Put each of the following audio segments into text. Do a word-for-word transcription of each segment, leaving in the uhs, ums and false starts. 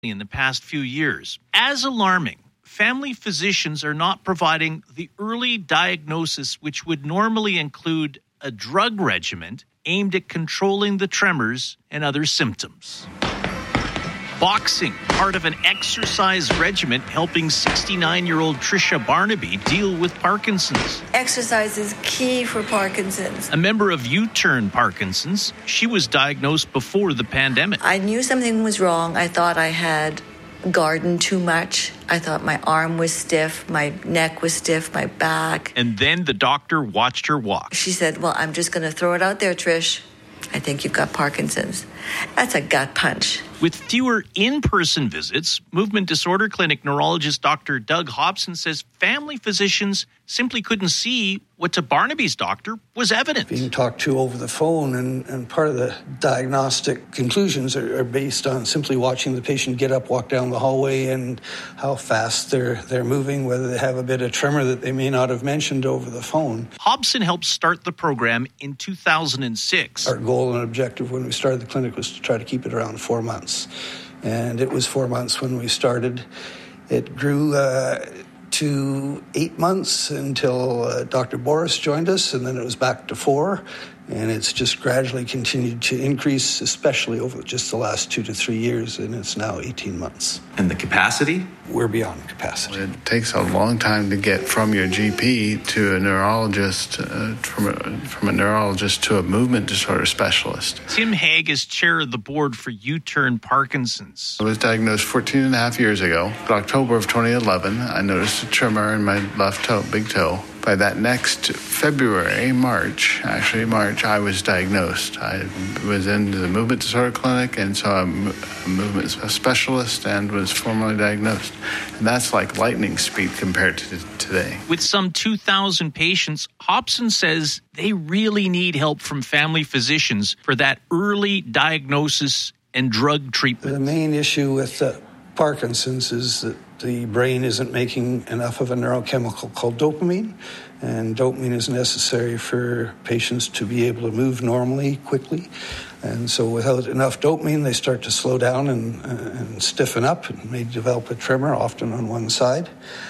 in the past few years. As alarming, family physicians are not providing the early diagnosis which would normally include a drug regimen aimed at controlling the tremors and other symptoms. Boxing, part of an exercise regimen helping sixty-nine-year-old Trisha Barnaby deal with Parkinson's. Exercise is key for Parkinson's. A member of U-Turn Parkinson's, she was diagnosed before the pandemic. I knew something was wrong. I thought I had gardened too much. I thought my arm was stiff, my neck was stiff, my back. And then the doctor watched her walk. She said, well, I'm just going to throw it out there, Trish. I think you've got Parkinson's. That's a gut punch. With fewer in-person visits, movement disorder clinic neurologist Doctor Doug Hobson says family physicians simply couldn't see what to Barnaby's doctor was evident. Being talked to over the phone, and, and part of the diagnostic conclusions are, are based on simply watching the patient get up, walk down the hallway, and how fast they're they're moving, whether they have a bit of tremor that they may not have mentioned over the phone. Hobson helped start the program in two thousand six. Our goal and objective when we started the clinic was to try to keep it around four months. And it was four months when we started. It grew uh, to eight months until uh, Doctor Boris joined us, and then it was back to four. And it's just gradually continued to increase, especially over just the last two to three years, and it's now eighteen months. And the capacity? We're beyond capacity. It takes a long time to get from your G P to a neurologist, uh, from, a, from a neurologist to a movement disorder specialist. Tim Haig is chair of the board for U-Turn Parkinson's. I was diagnosed fourteen and a half years ago. In October of twenty eleven, I noticed a tremor in my left toe, big toe. By that next February, March, actually March, I was diagnosed. I was in the movement disorder clinic and saw a movement specialist and was formally diagnosed. And that's like lightning speed compared to today. With some two thousand patients, Hobson says they really need help from family physicians for that early diagnosis and drug treatment. The main issue with uh, Parkinson's is that the brain isn't making enough of a neurochemical called dopamine, and dopamine is necessary for patients to be able to move normally, quickly. And so without enough dopamine, they start to slow down and, uh, and stiffen up and may develop a tremor, often on one side.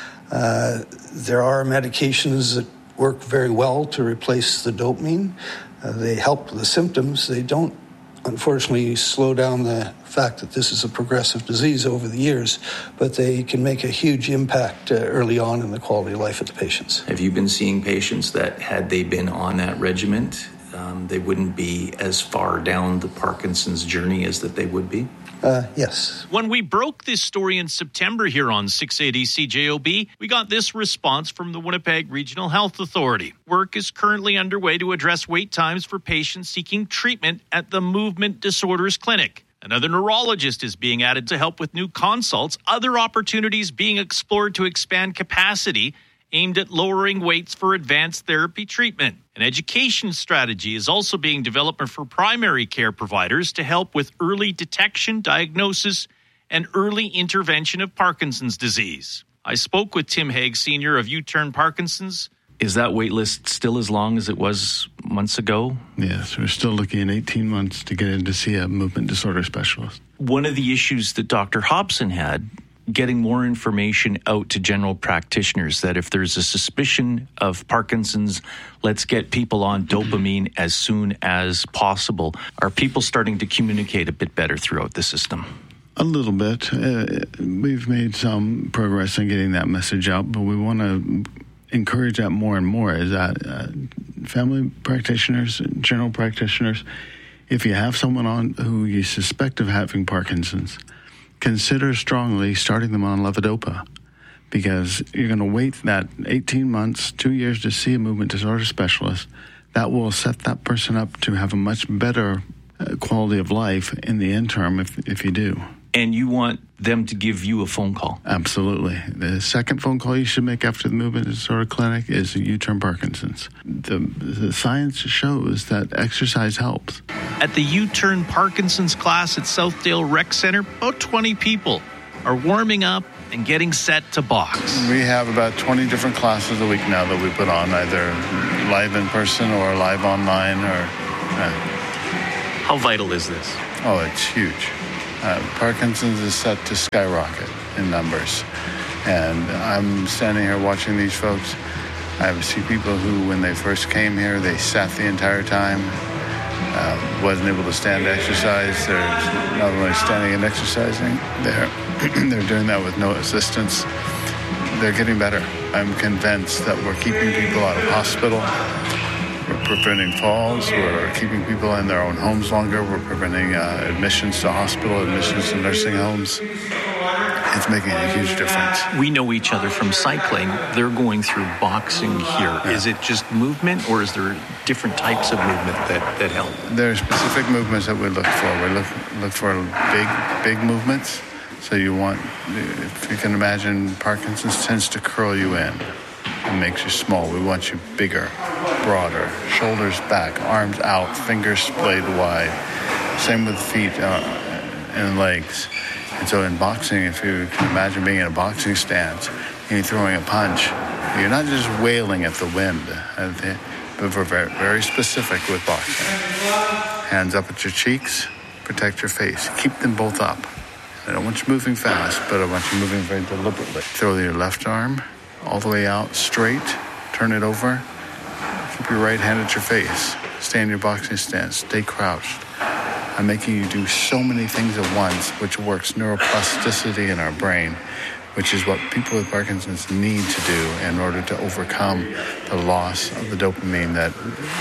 Uh, there are medications that work very well to replace the dopamine. Uh, they help the symptoms. They don't, unfortunately, slow down the fact that this is a progressive disease over the years, but they can make a huge impact uh, early on in the quality of life of the patients. Have you been seeing patients that, had they been on that regimen, um, they wouldn't be as far down the Parkinson's journey as that they would be? Uh, yes. When we broke this story in September here on six eighty C J O B, we got this response from the Winnipeg Regional Health Authority. Work is currently underway to address wait times for patients seeking treatment at the Movement Disorders Clinic. Another neurologist is being added to help with new consults, other opportunities being explored to expand capacity aimed at lowering waits for advanced therapy treatment. An education strategy is also being developed for primary care providers to help with early detection, diagnosis, and early intervention of Parkinson's disease. I spoke with Tim Haig, Senior of U-Turn Parkinson's. Is that wait list still as long as it was months ago? Yes, we're still looking at eighteen months to get in to see a movement disorder specialist. One of the issues that Doctor Hobson had, getting more information out to general practitioners, that if there's a suspicion of Parkinson's, let's get people on dopamine as soon as possible. Are people starting to communicate a bit better throughout the system? A little bit. Uh, we've made some progress in getting that message out, but we want to encourage that more and more. Is that uh, family practitioners, general practitioners, if you have someone on who you suspect of having Parkinson's, consider strongly starting them on levodopa, because you're going to wait that eighteen months, two years to see a movement disorder specialist. That will set that person up to have a much better uh, quality of life in the interim if, if you do. And you want them to give you a phone call? Absolutely. The second phone call you should make after the movement disorder clinic is U-Turn Parkinson's. The, the science shows that exercise helps. At the U-Turn Parkinson's class at Southdale Rec Center, about twenty people are warming up and getting set to box. We have about twenty different classes a week now that we put on, either live in person or live online. Or uh. How vital is this? Oh, it's huge. Uh, Parkinson's is set to skyrocket in numbers. And I'm standing here watching these folks. I see people who, when they first came here, they sat the entire time, uh, wasn't able to stand to exercise. They're not only standing and exercising, they're, they're doing that with no assistance. They're getting better. I'm convinced that we're keeping people out of hospital. We're preventing falls. We're keeping people in their own homes longer. We're preventing uh, admissions to hospital, admissions to nursing homes. It's making a huge difference. We know each other from cycling. They're going through boxing here. Is it just movement, or is there different types of movement that, that help? There are specific movements that we look for. We look look for big, big movements. So you want, if you can imagine, Parkinson's tends to curl you in and makes you small. We want you bigger, broader, shoulders back, arms out, fingers splayed wide. Same with feet uh, and legs. And so in boxing, if you can imagine being in a boxing stance and you're throwing a punch, you're not just wailing at the wind, but we're very, very specific with boxing. Hands up at your cheeks, protect your face. Keep them both up. I don't want you moving fast, but I want you moving very deliberately. Throw your left arm all the way out, straight, turn it over. Keep your right hand at your face. Stay in your boxing stance, stay crouched. I'm making you do so many things at once, which works neuroplasticity in our brain, which is what people with Parkinson's need to do in order to overcome the loss of the dopamine that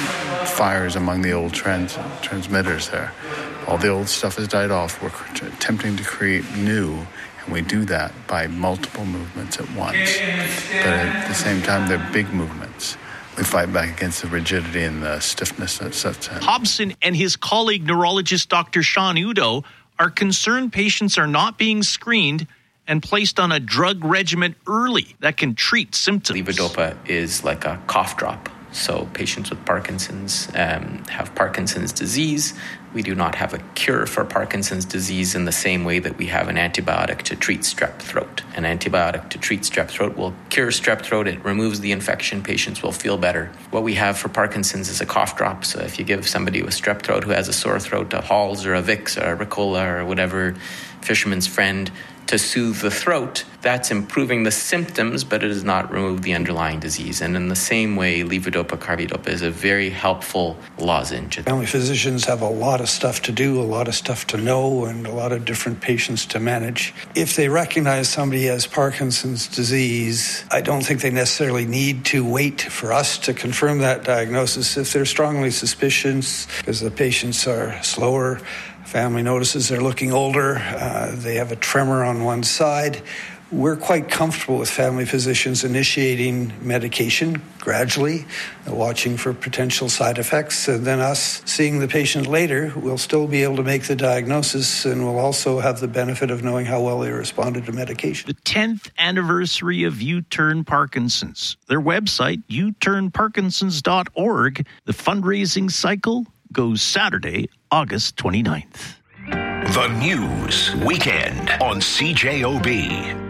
fires among the old trans- transmitters there. All the old stuff has died off. We're attempting to create new, and we do that by multiple movements at once. But at the same time, they're big movements. We fight back against the rigidity and the stiffness that sets in. Hobson and his colleague, neurologist Doctor Sean Udo, are concerned patients are not being screened and placed on a drug regimen early that can treat symptoms. Levodopa is like a cough drop. So patients with Parkinson's um, have Parkinson's disease. We do not have a cure for Parkinson's disease in the same way that we have an antibiotic to treat strep throat. An antibiotic to treat strep throat will cure strep throat. It removes the infection. Patients will feel better. What we have for Parkinson's is a cough drop. So if you give somebody with strep throat who has a sore throat a Halls or a Vicks or a Ricola or whatever, Fisherman's Friend, to soothe the throat, that's improving the symptoms, but it does not remove the underlying disease. And in the same way, levodopa carbidopa is a very helpful lozenge. Family physicians have a lot of stuff to do, a lot of stuff to know, and a lot of different patients to manage. If they recognize somebody has Parkinson's disease, I don't think they necessarily need to wait for us to confirm that diagnosis. If they're strongly suspicious, because the patients are slower, family notices they're looking older, uh, they have a tremor on one side, we're quite comfortable with family physicians initiating medication gradually, uh, watching for potential side effects, and then us seeing the patient later, we'll still be able to make the diagnosis, and we'll also have the benefit of knowing how well they responded to medication. The tenth anniversary of U-Turn Parkinson's. Their website, u turn parkinsons dot org. The fundraising cycle goes Saturday, August twenty-ninth. The News Weekend on C J O B.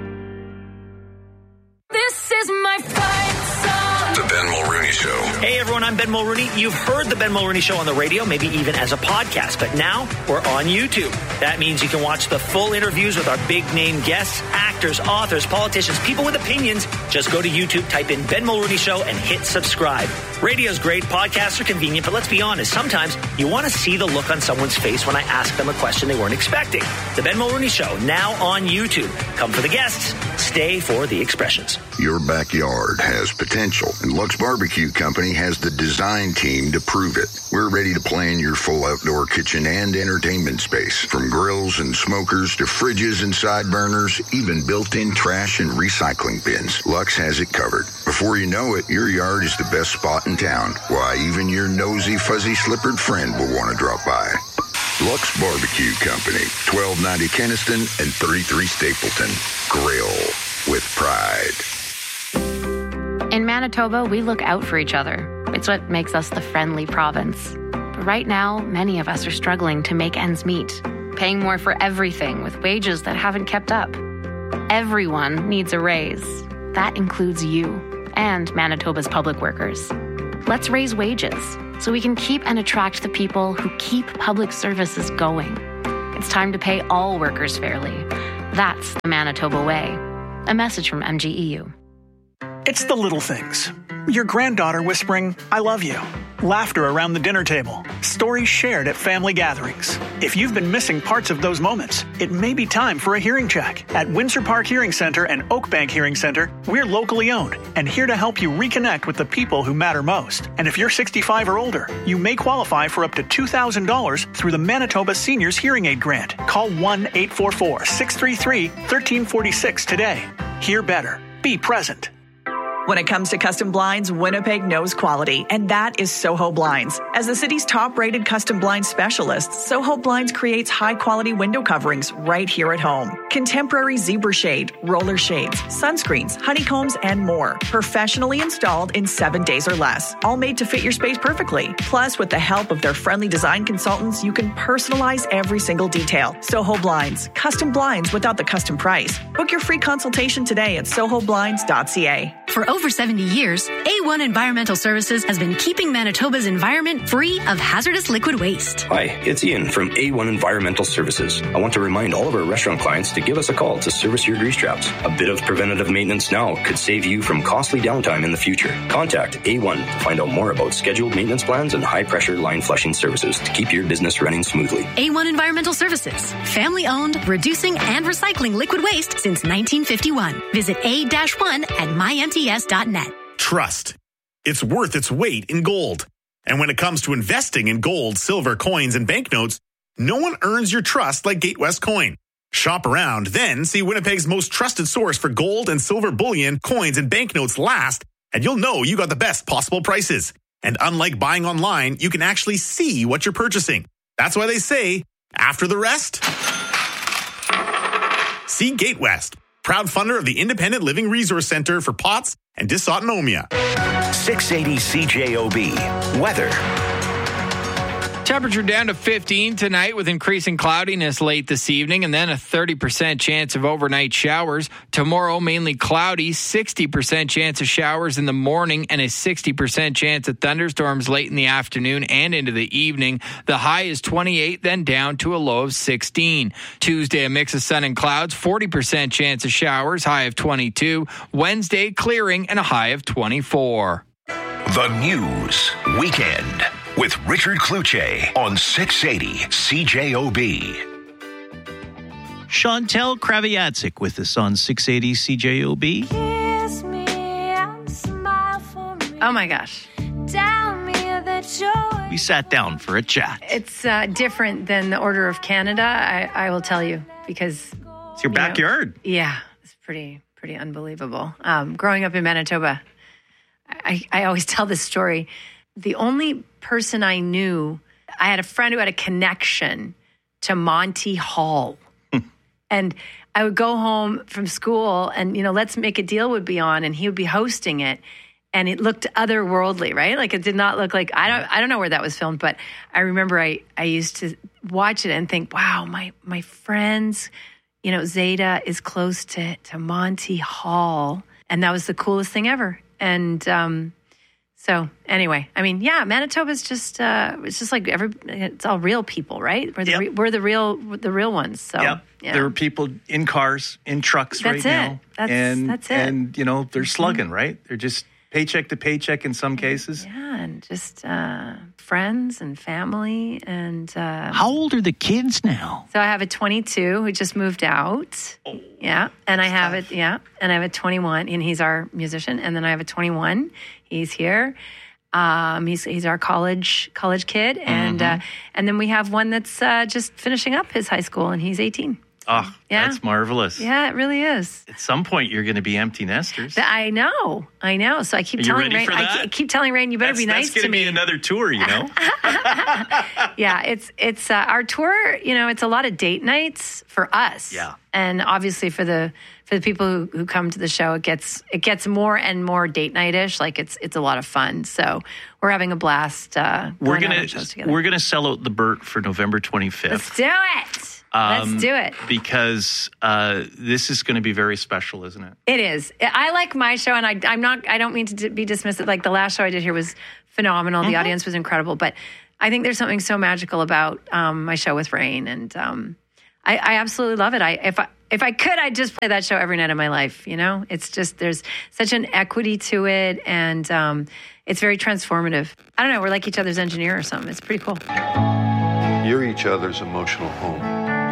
This is my fight song. The Ben Mulrooney Show. Hey everyone, I'm Ben Mulrooney. You've heard the Ben Mulrooney Show on the radio, maybe even as a podcast, but now we're on YouTube. That means you can watch the full interviews with our big name guests, actors, authors, politicians, people with opinions. Just go to YouTube, type in Ben Mulrooney Show, and hit subscribe. Radio's great, podcasts are convenient, but let's be honest, sometimes you want to see the look on someone's face when I ask them a question they weren't expecting. The Ben Mulrooney Show, now on YouTube. Come for the guests, stay for the expressions. Your backyard has potential, and Lux Barbecue Company has the design team to prove it. We're ready to plan your full outdoor kitchen and entertainment space, from grills and smokers to fridges and side burners, even built-in trash and recycling bins. Lux has it covered. Before you know it, your yard is the best spot in town. Why, even your nosy, fuzzy-slippered friend will want to drop by. Lux Barbecue Company, twelve ninety Keniston and thirty-three Stapleton. Grill with pride. In Manitoba, we look out for each other. It's what makes us the friendly province. But right now, many of us are struggling to make ends meet, paying more for everything with wages that haven't kept up. Everyone needs a raise. That includes you and Manitoba's public workers. Let's raise wages so we can keep and attract the people who keep public services going. it's time to pay all workers fairly. That's the Manitoba way. A message from M G E U. It's the little things. Your granddaughter whispering, "I love you." Laughter around the dinner table. Stories shared at family gatherings. If you've been missing parts of those moments, it may be time for a hearing check. At Windsor Park Hearing Center and Oakbank Hearing Center, we're locally owned and here to help you reconnect with the people who matter most. And if you're sixty-five or older, you may qualify for up to two thousand dollars through the Manitoba Seniors Hearing Aid Grant. Call one eight four four, six three three, one three four six today. Hear better. Be present. When it comes to custom blinds, Winnipeg knows quality, and that is Soho Blinds. As the city's top-rated custom blind specialist, Soho Blinds creates high-quality window coverings right here at home. Contemporary zebra shade, roller shades, sunscreens, honeycombs, and more. Professionally installed in seven days or less. All made to fit your space perfectly. Plus, with the help of their friendly design consultants, you can personalize every single detail. Soho Blinds. Custom blinds without the custom price. Book your free consultation today at soho blinds dot c a. For over seventy years, A one Environmental Services has been keeping Manitoba's environment free of hazardous liquid waste. Hi, it's Ian from A one Environmental Services. I want to remind all of our restaurant clients to give us a call to service your grease traps. A bit of preventative maintenance now could save you from costly downtime in the future. Contact A one to find out more about scheduled maintenance plans and high-pressure line flushing services to keep your business running smoothly. A one Environmental Services, family-owned, reducing and recycling liquid waste since nineteen fifty-one. Visit A one at my m t s dot net. Trust. It's worth its weight in gold. And when it comes to investing in gold, silver, coins, and banknotes, no one earns your trust like Gatewest Coin. Shop around, then see Winnipeg's most trusted source for gold and silver bullion, coins, and banknotes last, and you'll know you got the best possible prices. And unlike buying online, you can actually see what you're purchasing. That's why they say, after the rest, see Gatewest, proud funder of the Independent Living Resource Center for P O T S and dysautonomia. six eighty C J O B. Weather. Temperature down to fifteen tonight with increasing cloudiness late this evening and then a thirty percent chance of overnight showers. Tomorrow, mainly cloudy, sixty percent chance of showers in the morning and a sixty percent chance of thunderstorms late in the afternoon and into the evening. The high is twenty-eight, then down to a low of sixteen. Tuesday, a mix of sun and clouds, forty percent chance of showers, high of twenty-two. Wednesday, clearing and a high of twenty-four. The News Weekend with Richard Kluche on six eighty C J O B. Chantel Kraviatzik with us on six eighty C J O B. Kiss me and smile for me. Oh my gosh. Tell me that joy. We sat down for a chat. It's uh, different than the Order of Canada, I, I will tell you, because it's your backyard. Know, yeah, it's pretty pretty unbelievable. Um, growing up in Manitoba, I, I always tell this story. The only person I knew, I had a friend who had a connection to Monty Hall. And I would go home from school and, you know, Let's Make a Deal would be on and he would be hosting it. And it looked otherworldly, right? Like it did not look like, I don't I don't know where that was filmed, but I remember I, I used to watch it and think, wow, my my friends, you know, Zeta is close to, to Monty Hall. And that was the coolest thing ever. And um, so anyway, I mean, yeah, Manitoba's just, uh, it's just like every, it's all real people, right? We're the, yep. re- we're the real, the real ones. So yep. yeah. There are people in cars, in trucks that's right it. now. That's, and, that's it. And, you know, they're slugging, mm-hmm. right? They're just paycheck to paycheck in some cases. Yeah, and just uh, friends and family. And uh, how old are the kids now? So I have a twenty-two who just moved out. Oh, yeah, and I have tough. it. Yeah, and I have a twenty-one, and he's our musician. And then I have a twenty-one. He's here. Um, he's he's our college college kid, and mm-hmm. uh, and then we have one that's uh, just finishing up his high school, and he's eighteen. Oh, yeah. That's marvelous. Yeah, it really is. At some point, you're going to be empty nesters. I know. I know. So I keep Are telling you ready Rain, for that? I keep telling Rain, you better that's, be nice to to me. That's going to be another tour, you know? Yeah, it's it's uh, our tour, you know, it's a lot of date nights for us. Yeah. And obviously for the for the people who, who come to the show, it gets it gets more and more date night-ish. Like it's it's a lot of fun. So we're having a blast uh, we're going gonna, together. We're going to sell out the Burt for November twenty-fifth. Let's do it. Um, Let's do it. Because uh, this is going to be very special, isn't it? It is. I like my show, and I, I'm not. I don't mean to be dismissive. Like the last show I did here was phenomenal. Mm-hmm. The audience was incredible. But I think there's something so magical about um, my show with Rain, and um, I, I absolutely love it. I if I if I could, I'd just play that show every night of my life. You know, it's just there's such an equity to it, and um, it's very transformative. I don't know. We're like each other's engineer or something. It's pretty cool. You're each other's emotional home,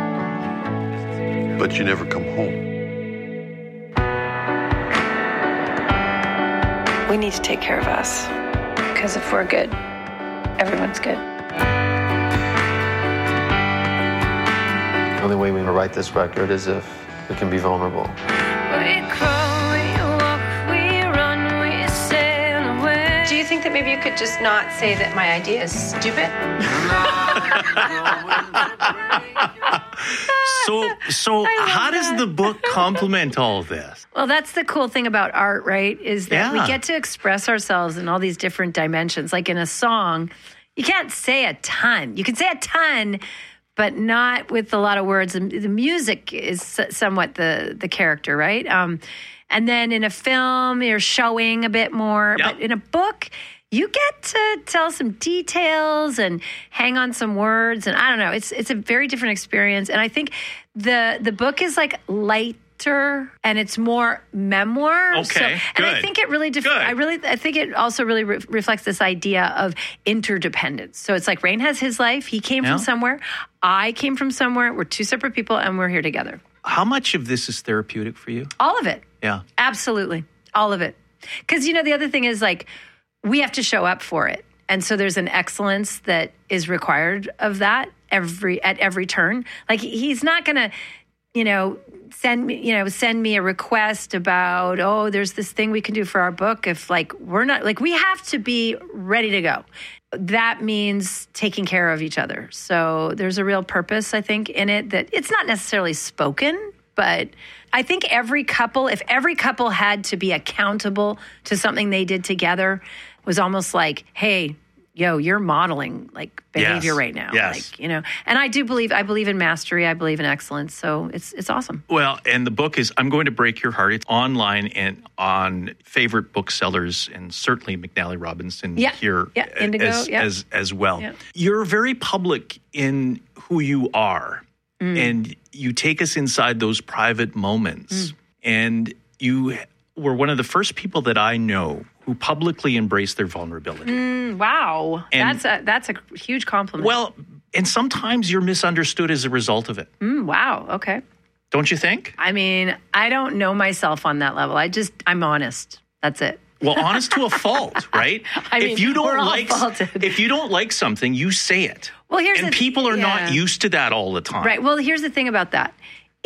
but you never come home. We need to take care of us, because if we're good, everyone's good. The only way we can write this record is if we can be vulnerable. We crawl, we walk, we run, we sail away. Do you think that maybe you could just not say that my idea is stupid? So, so how does the book complement all of this? Well, that's the cool thing about art, right? Is that Yeah. we get to express ourselves in all these different dimensions. Like in a song, you can't say a ton. You can say a ton, but not with a lot of words. And the music is somewhat the the character, right? Um, and then in a film, you're showing a bit more. Yep. But in a book, you get to tell some details and hang on some words. And I don't know, it's it's a very different experience. And I think the the book is like lighter and it's more memoir. Okay, So, and I good. think it really, def- I really, I think it also really re- reflects this idea of interdependence. So it's like Rain has his life. He came Yeah. from somewhere. I came from somewhere. We're two separate people and we're here together. How much of this is therapeutic for you? All of it. Yeah. Absolutely. All of it. Because, you know, the other thing is like, we have to show up for it. And so there's an excellence that is required of that every at every turn. Like he's not going to, you know, send me, you know, send me a request about, oh, there's this thing we can do for our book. If like, we're not like, we have to be ready to go. That means taking care of each other. So there's a real purpose, I think, in it that it's not necessarily spoken, but I think every couple, if every couple had to be accountable to something they did together, it was almost like, hey, yo, you're modeling like behavior Yes. right now. Yes. Like, you know, and I do believe, I believe in mastery. I believe in excellence. So it's, it's awesome. Well, and the book is I'm Going to Break Your Heart. It's online and on favorite booksellers and certainly McNally Robinson Yeah. here Yeah. Indigo. as, yeah. as, as well. Yeah. You're very public in who you are. Mm. And you take us inside those private moments. Mm. And you were one of the first people that I know who publicly embraced their vulnerability. Mm, wow. And- that's a, that's a huge compliment. Well, and sometimes you're misunderstood as a result of it. Mm, wow. Okay. Don't you think? I mean, I don't know myself on that level. I just, I'm honest. That's it. Well, honest to a fault, right? I mean, if you we're don't all like faulted. if you don't like something, you say it. Well, here's and the- people are yeah. not used to that all the time. Right. Well, here's the thing about that.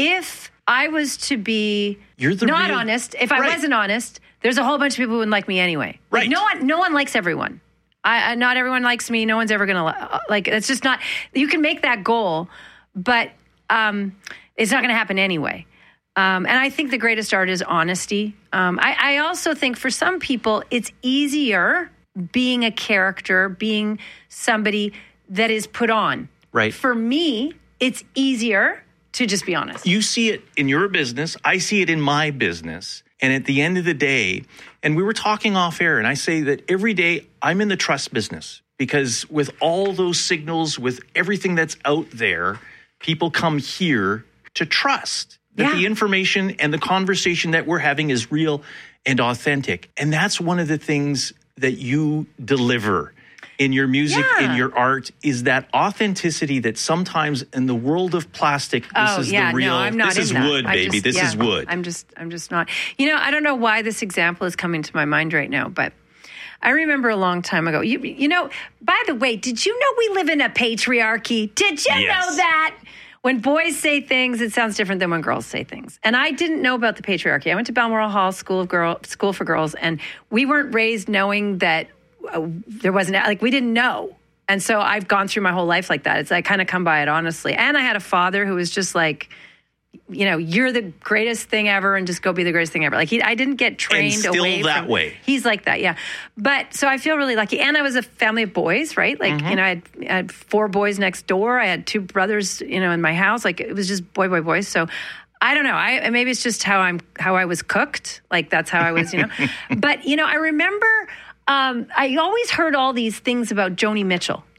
If I was to be You're the not real- honest, if I Right. wasn't honest, there's a whole bunch of people who wouldn't like me anyway. Like, Right. no one, no one likes everyone. I, I not everyone likes me. No one's ever gonna li- like. It's just not. You can make that goal, but um, it's not gonna happen anyway. Um, and I think the greatest art is honesty. Um, I, I also think for some people, it's easier being a character, being somebody that is put on. Right. For me, it's easier to just be honest. You see it in your business. I see it in my business. And at the end of the day, and we were talking off air, and I say that every day I'm in the trust business because with all those signals, with everything that's out there, people come here to trust that Yeah. the information and the conversation that we're having is real and authentic. And that's one of the things that you deliver in your music, Yeah. in your art, is that authenticity that sometimes in the world of plastic, this Oh, is yeah, the real, no, I'm not this is in that. wood, I baby, just- this yeah, is wood. I'm just, I'm just not. You know, I don't know why this example is coming to my mind right now, but I remember a long time ago. You, you know, by the way, did you know we live in a patriarchy? Did you Yes. know that? When boys say things, it sounds different than when girls say things. And I didn't know about the patriarchy. I went to Balmoral Hall School of Girl School for Girls, and we weren't raised knowing that uh, there wasn't like we didn't know. And so I've gone through my whole life like that. It's I kind of come by it honestly. And I had a father who was just like, you know, you're the greatest thing ever, and just go be the greatest thing ever. Like he, I didn't get trained still away that from, way. He's like that, yeah. But so I feel really lucky. And I was a family of boys, right? Like, Mm-hmm. you know, I had, I had four boys next door. I had two brothers, you know, in my house. Like it was just boy, boy, boy. So I don't know. I maybe it's just how I'm how I was cooked. Like that's how I was, you know. But you know, I remember um, I always heard all these things about Joni Mitchell.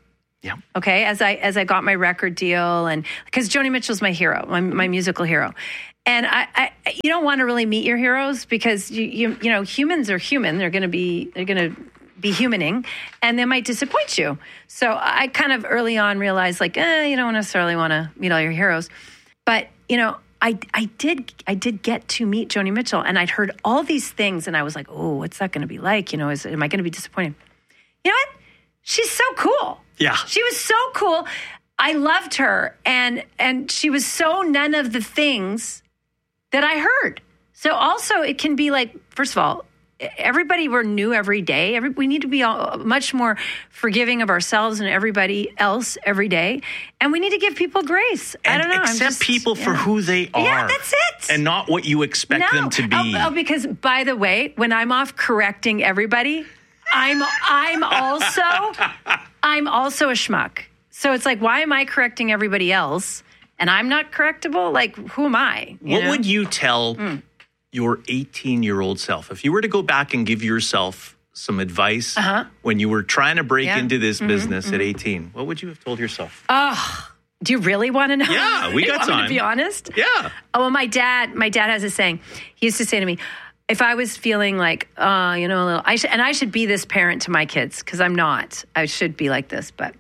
Yeah. Okay. As I as I got my record deal, and because Joni Mitchell's my hero, my, my musical hero. And I, I, you don't want to really meet your heroes because you, you, you know, humans are human. They're going to be, they're going to be humaning, and they might disappoint you. So I kind of early on realized, like, eh, you don't necessarily want to meet all your heroes. But you know, I, I did, I did get to meet Joni Mitchell, and I'd heard all these things, and I was like, oh, what's that going to be like? You know, is am I going to be disappointed? You know what? She's so cool. Yeah, she was so cool. I loved her, and and she was so none of the things that I heard. So also it can be like, first of all, everybody we're new every day. Every, we need to be all, much more forgiving of ourselves and everybody else every day. And we need to give people grace. And I don't know. accept I'm just, people yeah. for who they are. Yeah, that's it. And not what you expect no. them to be. Oh, oh, because by the way, when I'm off correcting everybody, I'm I'm also I'm also a schmuck. So it's like, why am I correcting everybody else? And I'm not correctable? Like, who am I? You what know? would you tell mm. your eighteen-year-old self? If you were to go back and give yourself some advice uh-huh. when you were trying to break yeah. into this mm-hmm, business mm-hmm. at eighteen, what would you have told yourself? Oh, do you really want to know? Yeah, we got you time. Want me to be honest? Yeah. Oh, well, my dad, my dad has a saying. He used to say to me, if I was feeling like, uh, you know, a little, I should, and I should be this parent to my kids, because I'm not. I should be like this, but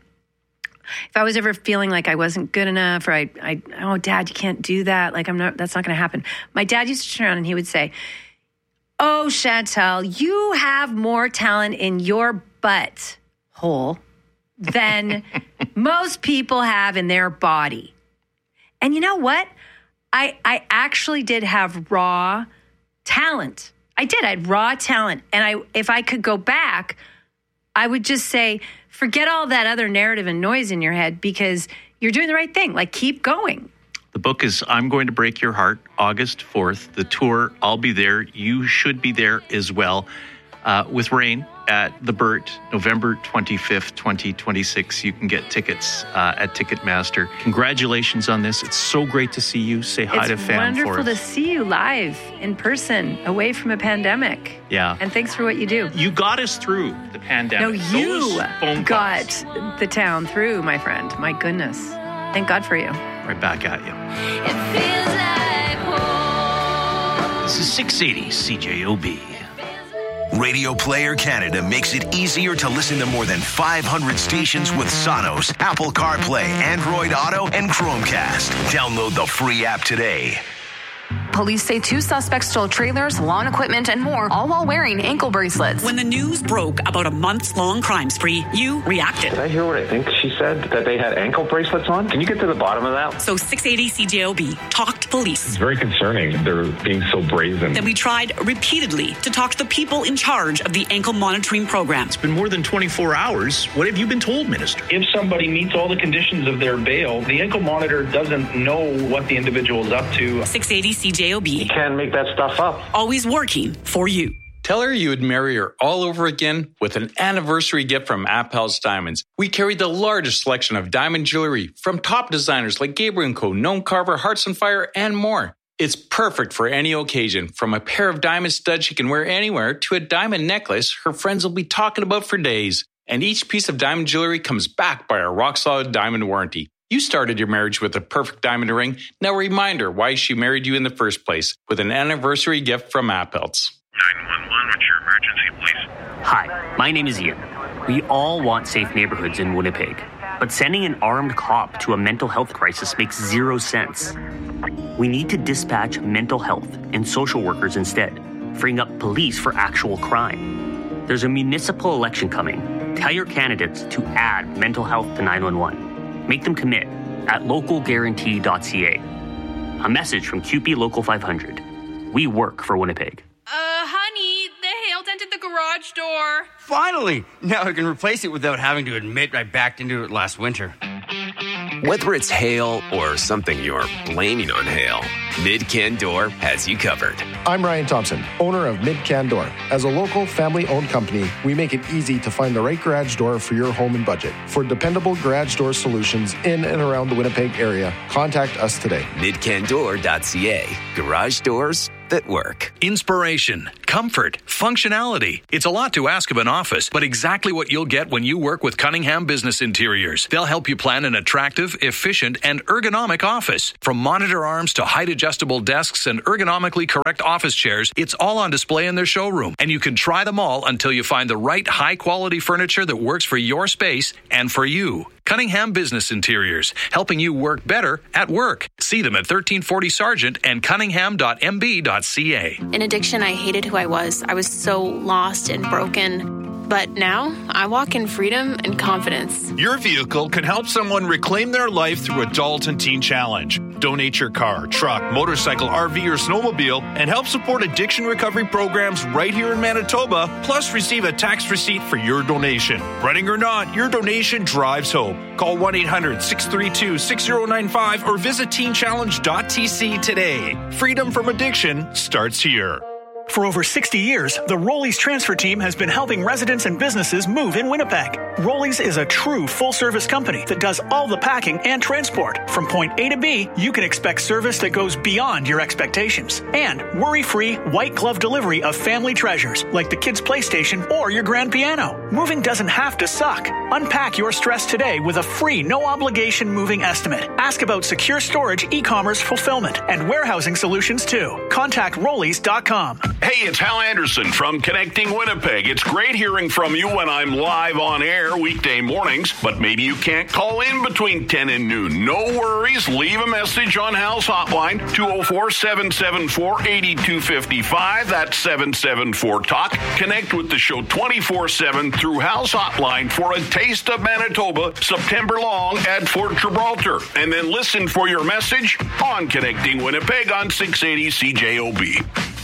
if I was ever feeling like I wasn't good enough, or I, I, oh, Dad, you can't do that. Like, I'm not, that's not going to happen. My dad used to turn around and he would say, oh, Chantal, you have more talent in your butt hole than most people have in their body. And you know what? I, I actually did have raw talent. I did. I had raw talent. And I, if I could go back, I would just say, forget all that other narrative and noise in your head, because you're doing the right thing. Like, keep going. The book is I'm Going to Break Your Heart, August fourth. The tour, I'll be there. You should be there as well. Uh, with Rain at the Burt, November twenty-fifth, twenty twenty-six. You can get tickets uh, at Ticketmaster. Congratulations on this. It's so great to see you. Say hi it's to fam for us. It's wonderful to see you live in person, away from a pandemic. Yeah. And thanks for what you do. You got us through the pandemic. No, you Those phone got calls. the town through, my friend. My goodness. Thank God for you. Right back at you. It feels like home. This is six eighty C J O B. Radio Player Canada makes it easier to listen to more than five hundred stations with Sonos, Apple CarPlay, Android Auto, and Chromecast. Download the free app today. Police say two suspects stole trailers, lawn equipment, and more, all while wearing ankle bracelets. When the news broke about a months-long crime spree, you reacted. Did I hear what I think she said? That they had ankle bracelets on? Can you get to the bottom of that? So six eighty C J O B talked police. It's very concerning. They're being so brazen. Then we tried repeatedly to talk to the people in charge of the ankle monitoring program. It's been more than twenty-four hours. What have you been told, Minister? If somebody meets all the conditions of their bail, the ankle monitor doesn't know what the individual is up to. six eighty C J O B. You can't make that stuff up. Always working for you. Tell her you would marry her all over again with an anniversary gift from Appel's Diamonds. We carry the largest selection of diamond jewelry from top designers like Gabriel and Co, Gnome Carver, Hearts on Fire, and more. It's perfect for any occasion, from a pair of diamond studs she can wear anywhere to a diamond necklace her friends will be talking about for days. And each piece of diamond jewelry comes backed by a rock-solid diamond warranty. You started your marriage with a perfect diamond ring. Now remind her why she married you in the first place with an anniversary gift from Appel's. nine one one, what's your emergency, please? Hi, my name is Ian. We all want safe neighborhoods in Winnipeg, but sending an armed cop to a mental health crisis makes zero sense. We need to dispatch mental health and social workers instead, freeing up police for actual crime. There's a municipal election coming. Tell your candidates to add mental health to nine one one. Make them commit at local guarantee dot c a. A message from Q P Local five hundred. We work for Winnipeg. Uh, honey, the hail dented the garage door. Finally! Now I can replace it without having to admit I backed into it last winter. Whether it's hail or something you're blaming on hail, Mid-Can Door has you covered. I'm Ryan Thompson, owner of Mid-Can Door. As a local, family-owned company, we make it easy to find the right garage door for your home and budget. For dependable garage door solutions in and around the Winnipeg area, contact us today. mid can door dot c a. Garage doors that work. Inspiration, comfort, functionality. It's a lot to ask of an office, but exactly what you'll get when you work with Cunningham Business Interiors. They'll help you plan an attractive, efficient, and ergonomic office. From monitor arms to height-adjustable desks and ergonomically correct office chairs, it's all on display in their showroom, and you can try them all until you find the right high-quality furniture that works for your space and for you. Cunningham Business Interiors, helping you work better at work. See them at thirteen forty Sargent and cunningham dot m b dot c a. In addiction, I hated who I was. I was so lost and broken. But now, I walk in freedom and confidence. Your vehicle can help someone reclaim their life through Adult and Teen Challenge. Donate your car, truck, motorcycle, R V, or snowmobile and help support addiction recovery programs right here in Manitoba, plus receive a tax receipt for your donation. Running or not, your donation drives hope. Call one eight hundred six three two six zero nine five or visit teen challenge dot t c today. Freedom from addiction starts here. For over sixty years, the Rollies transfer team has been helping residents and businesses move in Winnipeg. Rollies is a true full-service company that does all the packing and transport. From point A to B, you can expect service that goes beyond your expectations. And worry-free, white-glove delivery of family treasures like the kids' PlayStation or your grand piano. Moving doesn't have to suck. Unpack your stress today with a free, no-obligation moving estimate. Ask about secure storage, e-commerce fulfillment, and warehousing solutions too. Contact rollies dot com. Hey, it's Hal Anderson from Connecting Winnipeg. It's great hearing from you when I'm live on air weekday mornings, but maybe you can't call in between ten and noon. No worries. Leave a message on Hal's hotline, two oh four, seven seven four, eight two five five. That's seven seven four talk. Connect with the show twenty-four seven through Hal's hotline for a taste of Manitoba September long at Fort Gibraltar. And then listen for your message on Connecting Winnipeg on six eighty C J O B.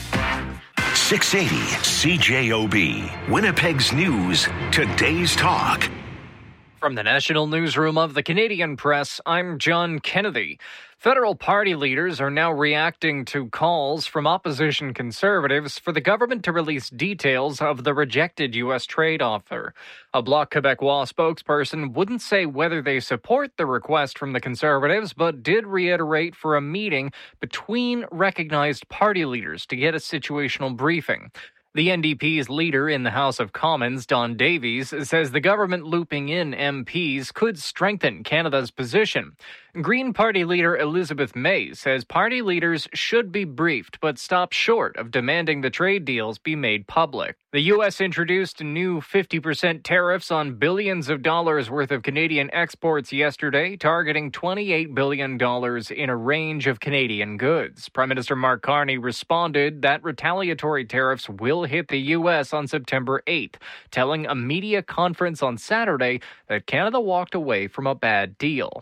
six eighty C J O B, Winnipeg's News, today's talk. From the National Newsroom of the Canadian Press, I'm John Kennedy. Federal party leaders are now reacting to calls from opposition conservatives for the government to release details of the rejected U S trade offer. A Bloc Québécois spokesperson wouldn't say whether they support the request from the conservatives, but did reiterate for a meeting between recognized party leaders to get a situational briefing. The N D P's leader in the House of Commons, Don Davies, says the government looping in M Ps could strengthen Canada's position. Green Party leader Elizabeth May says party leaders should be briefed, but stop short of demanding the trade deals be made public. The U S introduced new fifty percent tariffs on billions of dollars worth of Canadian exports yesterday, targeting twenty-eight billion dollars in a range of Canadian goods. Prime Minister Mark Carney responded that retaliatory tariffs will hit the U S on September eighth, telling a media conference on Saturday that Canada walked away from a bad deal.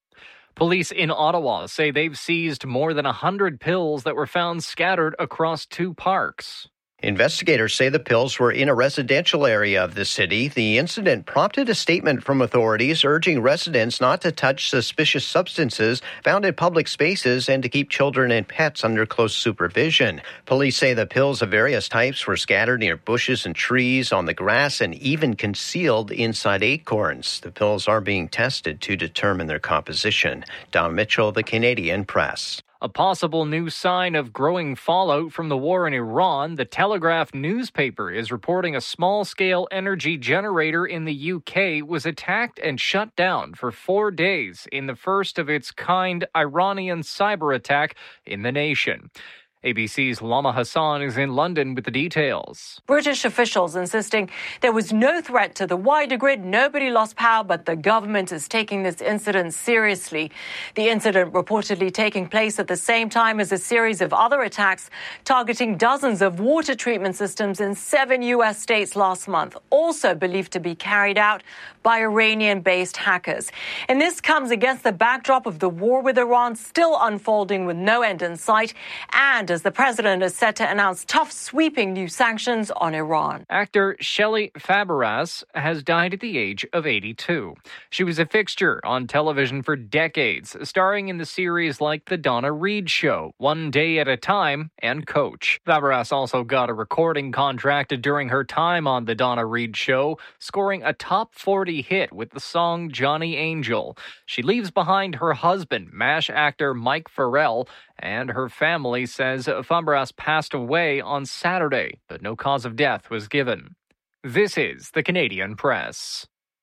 Police in Ottawa say they've seized more than one hundred pills that were found scattered across two parks. Investigators say the pills were in a residential area of the city. The incident prompted a statement from authorities urging residents not to touch suspicious substances found in public spaces and to keep children and pets under close supervision. Police say the pills of various types were scattered near bushes and trees, on the grass, and even concealed inside acorns. The pills are being tested to determine their composition. Don Mitchell, The Canadian Press. A possible new sign of growing fallout from the war in Iran, the Telegraph newspaper is reporting a small-scale energy generator in the U K was attacked and shut down for four days in the first of its kind Iranian cyber attack in the nation. A B C's Lama Hassan is in London with the details. British officials insisting there was no threat to the wider grid. Nobody lost power, but the government is taking this incident seriously. The incident reportedly taking place at the same time as a series of other attacks targeting dozens of water treatment systems in seven U S states last month, also believed to be carried out by Iranian-based hackers. And this comes against the backdrop of the war with Iran still unfolding with no end in sight, and weekend as the president is set to announce tough, sweeping new sanctions on Iran. Actor Shelley Fabregas has died at the age of eighty-two. She was a fixture on television for decades, starring in the series like The Donna Reed Show, One Day at a Time, and Coach. Fabregas also got a recording contract during her time on The Donna Reed Show, scoring a top forty hit with the song Johnny Angel. She leaves behind her husband, MASH actor Mike Farrell, and her family says Fabregas passed away on Saturday, but no cause of death was given. This is the Canadian Press.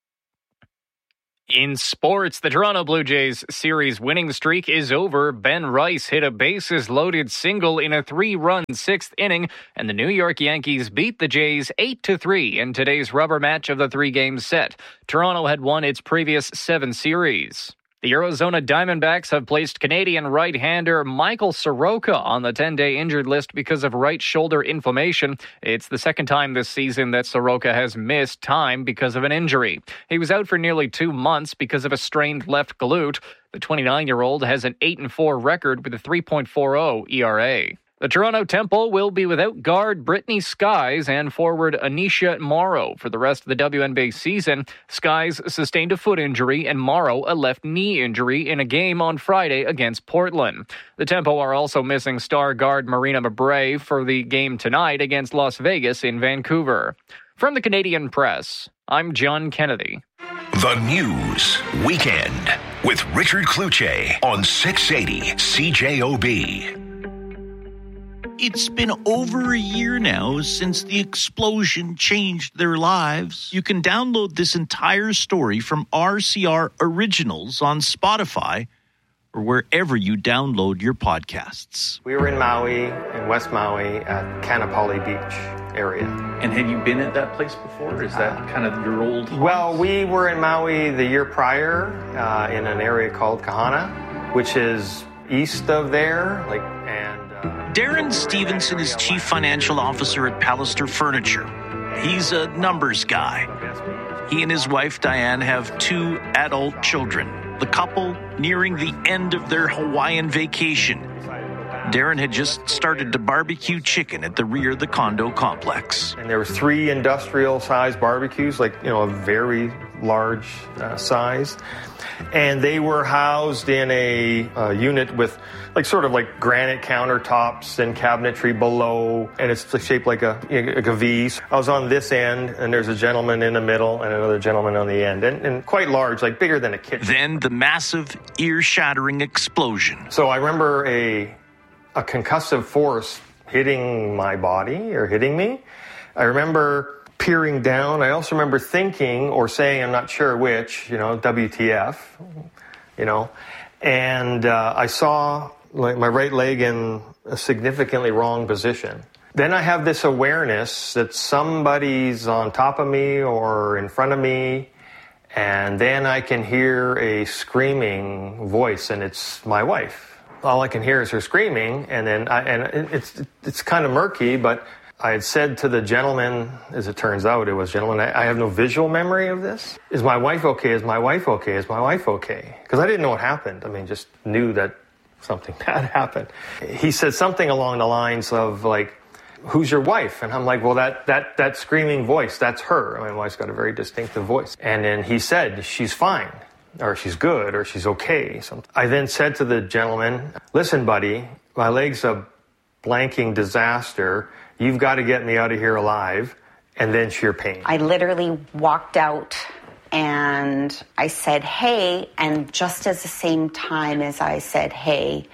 In sports, the Toronto Blue Jays series winning streak is over. Ben Rice hit a bases-loaded single in a three-run sixth inning, and the New York Yankees beat the Jays eight to three in today's rubber match of the three-game set. Toronto had won its previous seven series. The Arizona Diamondbacks have placed Canadian right-hander Michael Soroka on the ten-day injured list because of right shoulder inflammation. It's the second time this season that Soroka has missed time because of an injury. He was out for nearly two months because of a strained left glute. The twenty-nine-year-old has an eight and four record with a three point four oh E R A. The Toronto Temple will be without guard Brittany Skies and forward Anisha Morrow for the rest of the W N B A season. Skies sustained a foot injury and Morrow a left knee injury in a game on Friday against Portland. The Temple are also missing star guard Marina Mabrey for the game tonight against Las Vegas in Vancouver. From the Canadian Press, I'm John Kennedy. The News Weekend with Richard Cloutier on six eighty C J O B. It's been over a year now since the explosion changed their lives. You can download this entire story from R C R Originals on Spotify or wherever you download your podcasts. We were in Maui, in West Maui, at Kanapali Beach area. And have you been at that place before? Is that uh, kind of your old home? Well, we were in Maui the year prior uh, in an area called Kahana, which is east of there, like and. Darren Stevenson is Chief Financial Officer at Pallister Furniture. He's a numbers guy. He and his wife, Diane, have two adult children. The couple nearing the end of their Hawaiian vacation. Darren had just started to barbecue chicken at the rear of the condo complex. And there were three industrial-sized barbecues, like, you know, a very large uh, size. And they were housed in a uh, unit with like sort of like granite countertops and cabinetry below, and it's shaped like a, like a V. I was on this end, and there's a gentleman in the middle and another gentleman on the end, and, and quite large, like bigger than a kitchen. Then the massive, ear-shattering explosion. So I remember a a concussive force hitting my body or hitting me. I remember peering down. I also remember thinking or saying, I'm not sure which, you know, W T F, you know, and uh, I saw like my right leg in a significantly wrong position. Then I have this awareness that somebody's on top of me or in front of me, and then I can hear a screaming voice, and it's my wife. All I can hear is her screaming, and then I, and it's it's kind of murky, but I had said to the gentleman, as it turns out, it was gentleman, I, I have no visual memory of this. Is my wife okay? Is my wife okay? Is my wife okay? Because I didn't know what happened. I mean, just knew that something bad happened. He said something along the lines of like, who's your wife? And I'm like, well, that that that screaming voice, that's her. My wife's got a very distinctive voice. And then he said, she's fine, or she's good, or she's okay. So I then said to the gentleman, listen, buddy, my leg's a blanking disaster. You've got to get me out of here alive, and then sheer pain. I literally walked out and I said, hey, and just as the same time as I said, hey,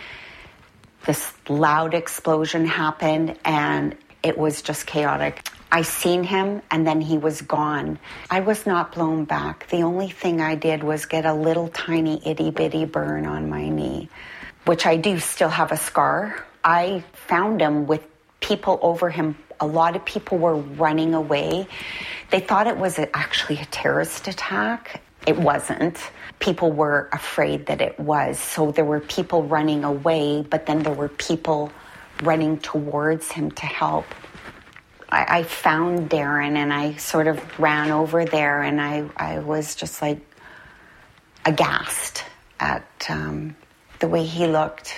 this loud explosion happened, and it was just chaotic. I seen him, and then he was gone. I was not blown back. The only thing I did was get a little tiny itty-bitty burn on my knee, which I do still have a scar. I found him with people over him. A lot of people were running away. They thought it was actually a terrorist attack. It wasn't. People were afraid that it was. So there were people running away, but then there were people running towards him to help. I, I found Darren, and I sort of ran over there, and I, I was just like aghast at um, the way he looked.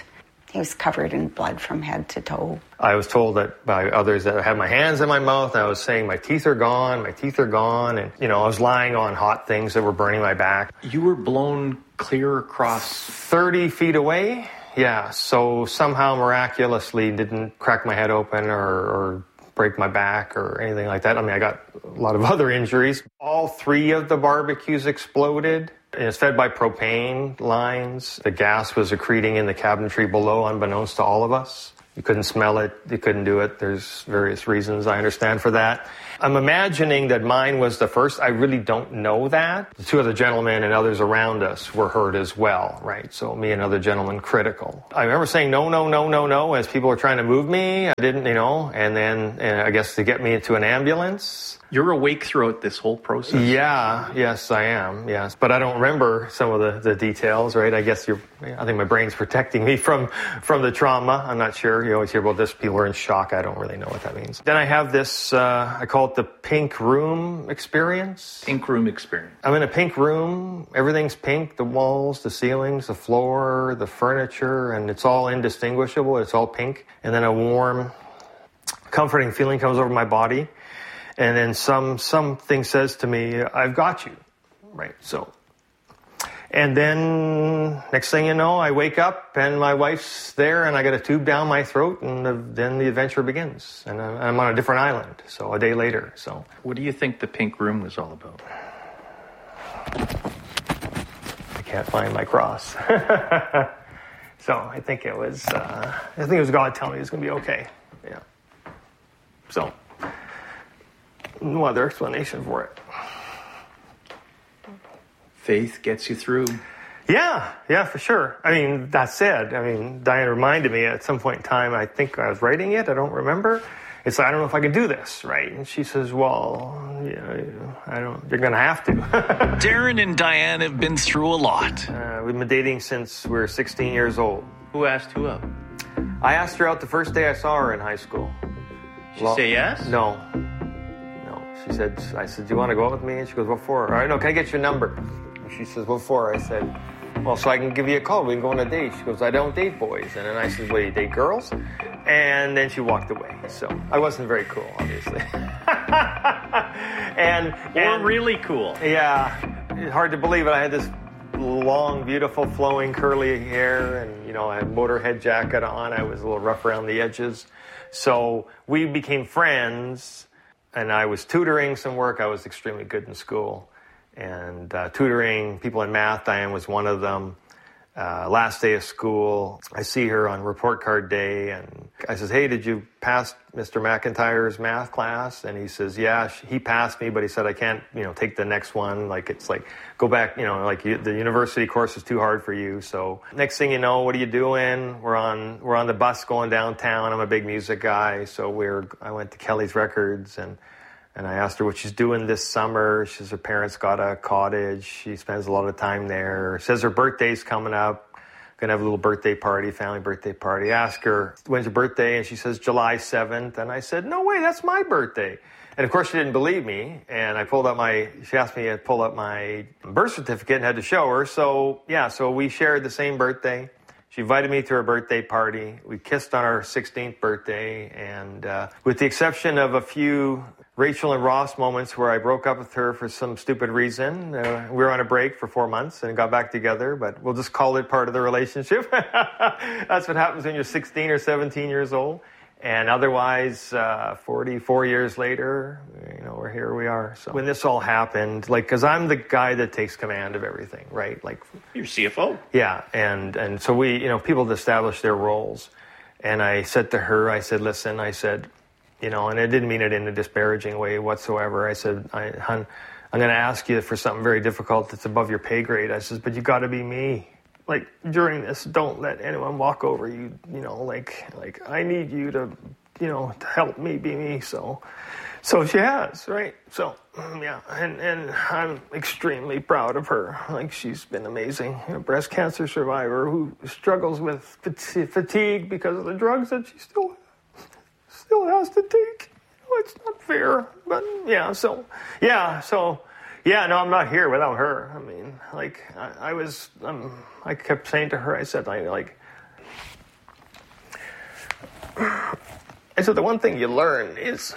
He was covered in blood from head to toe. I was told that by others that I had my hands in my mouth, and I was saying my teeth are gone, my teeth are gone, and, you know, I was lying on hot things that were burning my back. You were blown clear across... thirty feet away, yeah. So somehow miraculously didn't crack my head open or, or break my back or anything like that. I mean, I got a lot of other injuries. All three of the barbecues exploded. It's fed by propane lines. The gas was accreting in the cabinetry below, unbeknownst to all of us. You couldn't smell it. You couldn't do it. There's various reasons I understand for that. I'm imagining that mine was the first. I really don't know that. The two other gentlemen and others around us were hurt as well, right? So me and other gentlemen critical. I remember saying no, no, no, no, no as people were trying to move me. I didn't, you know, and then and I guess to get me into an ambulance. You're awake throughout this whole process? Yeah, yes, I am, yes. But I don't remember some of the, the details, right? I guess you're, I think my brain's protecting me from, from the trauma. I'm not sure. You always hear about this. People are in shock. I don't really know what that means. Then I have this, uh, I call it the pink room experience. Pink room experience. I'm in a pink room. Everything's pink. The walls, the ceilings, the floor, the furniture, and it's all indistinguishable. It's all pink. And then a warm, comforting feeling comes over my body. And then some something says to me, I've got you, right? So, and then next thing you know, I wake up and my wife's there and I got a tube down my throat and the, then the adventure begins. And I'm on a different island, so a day later, so. What do you think the pink room was all about? I can't find my cross. So I think it was, uh, I think it was God telling me it's going to be okay, yeah. So. No other explanation for it. Faith gets you through. Yeah, yeah, for sure. I mean, that said, I mean, Diane reminded me at some point in time, I think I was writing it, I don't remember. It's like, I don't know if I can do this, right? And she says, well, yeah, I don't, you're going to have to. Darren and Diane have been through a lot. Uh, we've been dating since we were sixteen years old. Who asked who up? I asked her out the first day I saw her in high school. Did she well, say yes? No. She said, I said, do you want to go out with me? And she goes, what for? All right, no, can I get your number? And she says, what for? I said, well, so I can give you a call. We can go on a date. She goes, I don't date boys. And then I said, well, you date girls? And then she walked away. So I wasn't very cool, obviously. and, or and, really cool. Yeah. It's hard to believe it. I had this long, beautiful, flowing, curly hair. And, you know, I had a Motorhead jacket on. I was a little rough around the edges. So we became friends. And I was tutoring some work. I was extremely good in school. And uh, tutoring people in math, Diane was one of them. Uh, last day of school, I see her on report card day. And I says, hey, did you pass Mister McIntyre's math class? And he says, yeah, he passed me, but he said, I can't, you know, take the next one. Like, it's like, go back, you know, like you, the university course is too hard for you. So next thing you know, what are you doing? We're on, we're on the bus going downtown. I'm a big music guy. So we're, I went to Kelly's Records and, and I asked her what she's doing this summer. She says her parents got a cottage. She spends a lot of time there. Says her birthday's coming up. Gonna have a little birthday party, family birthday party. Ask her, when's your birthday? And she says, July seventh. And I said, no way, that's my birthday. And of course she didn't believe me. And I pulled up my, she asked me to pull up my birth certificate and had to show her. So yeah, so we shared the same birthday. She invited me to her birthday party. We kissed on our sixteenth birthday. And uh, with the exception of a few Rachel and Ross moments where I broke up with her for some stupid reason. Uh, we were on a break for four months and got back together, but we'll just call it part of the relationship. That's what happens when you're sixteen or seventeen years old. And otherwise, uh, forty-four years later, you know, we're here we are. So when this all happened, like, because I'm the guy that takes command of everything, right? Like, you're C F O. Yeah, and, and so we, you know, people establish their roles. And I said to her, I said, listen, I said, you know, and I didn't mean it in a disparaging way whatsoever. I said, I, hon, I'm going to ask you for something very difficult that's above your pay grade. I said, but you got to be me. Like, during this, don't let anyone walk over you, you know, like, like I need you to, you know, to help me be me. So, so she has, right? So, yeah, and, and I'm extremely proud of her. Like, she's been amazing. A breast cancer survivor who struggles with fatigue because of the drugs that she still has. Still has to take. Oh, it's not fair, but yeah. So, yeah. So, yeah. No, I'm not here without her. I mean, like, I, I was. Um, I kept saying to her, I said, I like, And so the one thing you learn is,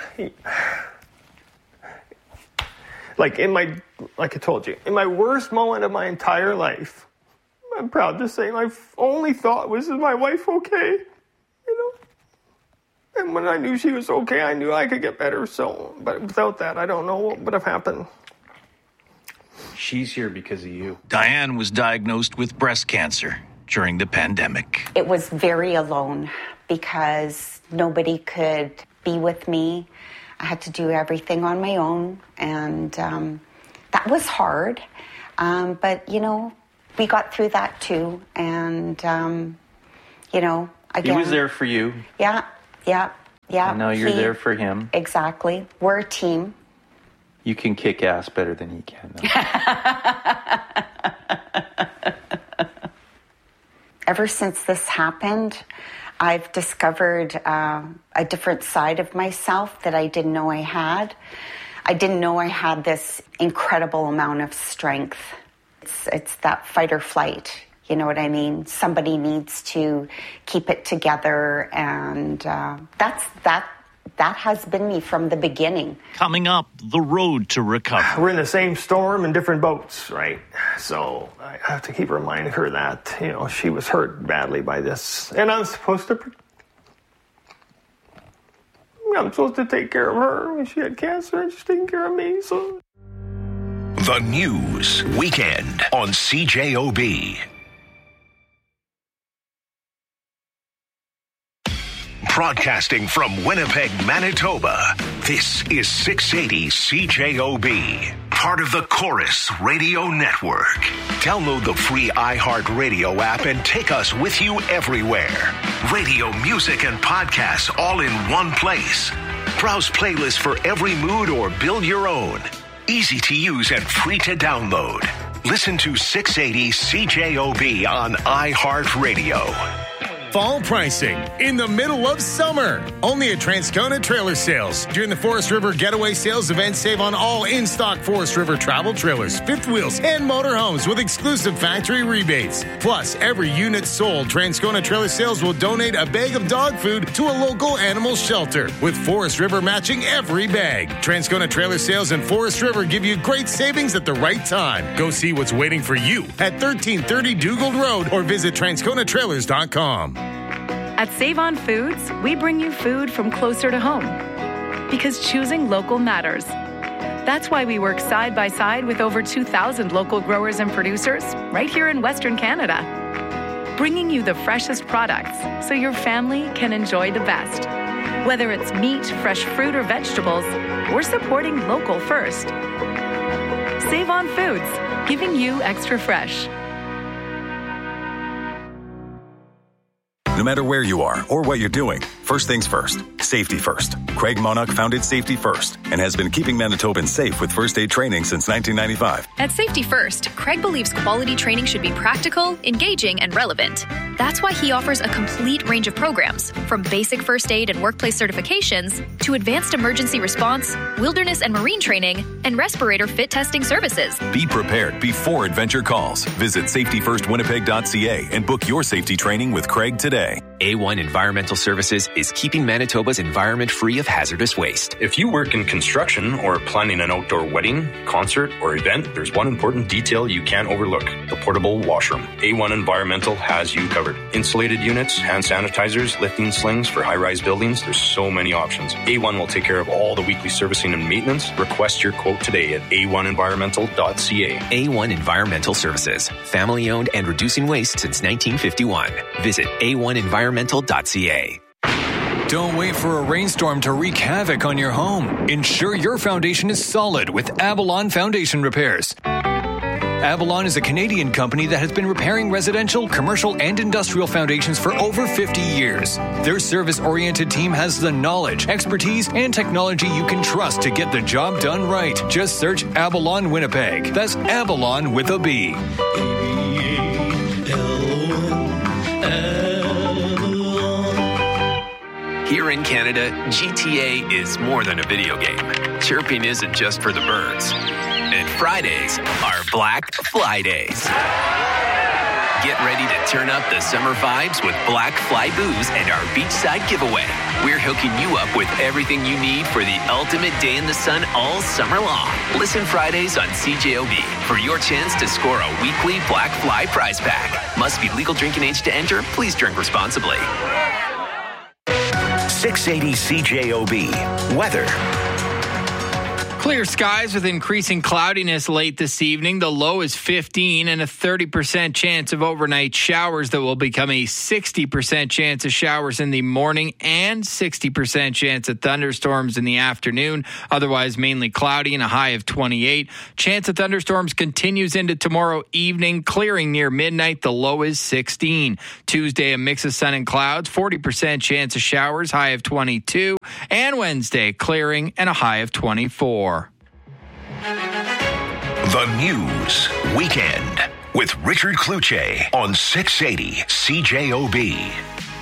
like in my, like I told you, in my worst moment of my entire life, I'm proud to say my only thought was, is my wife okay? You know? And when I knew she was okay, I knew I could get better. So, but without that, I don't know what would have happened. She's here because of you. Diane was diagnosed with breast cancer during the pandemic. It was very alone because nobody could be with me. I had to do everything on my own, and um, that was hard. Um, but, you know, we got through that too. And, um, you know, again... He was there for you. Yeah, yeah, yeah. And now you're he, there for him. Exactly. We're a team. You can kick ass better than he can. Ever since this happened, I've discovered uh, a different side of myself that I didn't know I had. I didn't know I had this incredible amount of strength. It's, it's that fight or flight, you know what I mean? Somebody needs to keep it together, and uh, that's that. That has been me from the beginning. Coming up, the road to recovery. We're in the same storm in different boats, right? So I have to keep reminding her that, you know, she was hurt badly by this. And I'm supposed to... I'm supposed to take care of her when she had cancer, and she's taking care of me, so... The News Weekend on C J O B. Broadcasting from Winnipeg, Manitoba, this is six eighty C J O B, part of the Chorus Radio Network. Download the free iHeartRadio app and take us with you everywhere. Radio, music, and podcasts all in one place. Browse playlists for every mood or build your own. Easy to use and free to download. Listen to six eighty C J O B on iHeartRadio. Fall pricing in the middle of summer. Only at Transcona Trailer Sales. During the Forest River Getaway Sales event, save on all in-stock Forest River travel trailers, fifth wheels, and motorhomes with exclusive factory rebates. Plus, every unit sold, Transcona Trailer Sales will donate a bag of dog food to a local animal shelter, with Forest River matching every bag. Transcona Trailer Sales and Forest River give you great savings at the right time. Go see what's waiting for you at thirteen thirty Dugald Road or visit transcona trailers dot com. At Save On Foods, we bring you food from closer to home. Because choosing local matters. That's why we work side by side with over two thousand local growers and producers right here in Western Canada. Bringing you the freshest products so your family can enjoy the best. Whether it's meat, fresh fruit, or vegetables, we're supporting local first. Save On Foods, giving you extra fresh. No matter where you are or what you're doing, first things first, safety first. Craig Monarch founded Safety First and has been keeping Manitobans safe with first aid training since nineteen ninety-five. At Safety First, Craig believes quality training should be practical, engaging, and relevant. That's why he offers a complete range of programs, from basic first aid and workplace certifications to advanced emergency response, wilderness and marine training, and respirator fit testing services. Be prepared before adventure calls. Visit safety first winnipeg dot c a and book your safety training with Craig today. A one Environmental Services is keeping Manitoba's environment free of hazardous waste. If you work in construction or planning an outdoor wedding, concert, or event, there's one important detail you can't overlook: the portable washroom. A one Environmental has you covered. Insulated units, hand sanitizers, lifting slings for high-rise buildings. There's so many options. A one will take care of all the weekly servicing and maintenance. Request your quote today at a one environmental dot c a. A one Environmental Services, family-owned and reducing waste since nineteen fifty-one. Visit a one environmental dot c a. Don't wait for a rainstorm to wreak havoc on your home. Ensure your foundation is solid with Avalon Foundation Repairs. Avalon is a Canadian company that has been repairing residential, commercial, and industrial foundations for over fifty years. Their service-oriented team has the knowledge, expertise, and technology you can trust to get the job done right. Just search Avalon Winnipeg. That's Avalon with a B. Here in Canada, G T A is more than a video game. Chirping isn't just for the birds. And Fridays are Black Fly Days. Get ready to turn up the summer vibes with Black Fly Booze and our beachside giveaway. We're hooking you up with everything you need for the ultimate day in the sun all summer long. Listen Fridays on C J O B for your chance to score a weekly Black Fly prize pack. Must be legal drinking age to enter. Please drink responsibly. six eighty C J O B. Weather. Clear skies with increasing cloudiness late this evening. The low is fifteen and a thirty percent chance of overnight showers that will become a sixty percent chance of showers in the morning and sixty percent chance of thunderstorms in the afternoon. Otherwise, mainly cloudy and a high of twenty-eight. Chance of thunderstorms continues into tomorrow evening, clearing near midnight. The low is sixteen. Tuesday, a mix of sun and clouds, forty percent chance of showers, high of twenty-two. And Wednesday, clearing and a high of twenty-four. The News Weekend with Richard Kluche on six eighty C J O B.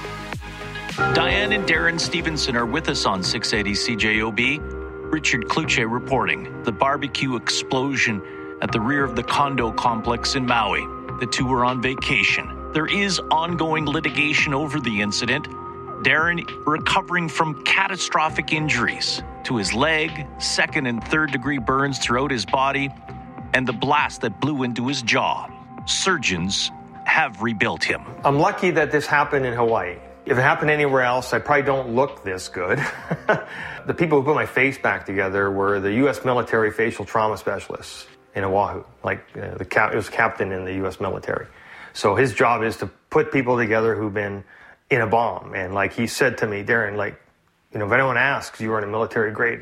Diane and Darren Stevenson are with us on six eighty C J O B. Richard Kluche reporting the barbecue explosion at the rear of the condo complex in Maui. The two were on vacation. There is ongoing litigation over the incident. Darren recovering from catastrophic injuries to his leg, second and third degree burns throughout his body, and the blast that blew into his jaw. Surgeons have rebuilt him. I'm lucky that this happened in Hawaii. If it happened anywhere else, I probably don't look this good. The people who put my face back together were the U S military facial trauma specialists in Oahu. Like uh, the cap- it was a captain in the U S military. So his job is to put people together who've been in a bomb. And like he said to me, Darren, like, you know, if anyone asks, you were in a military grade,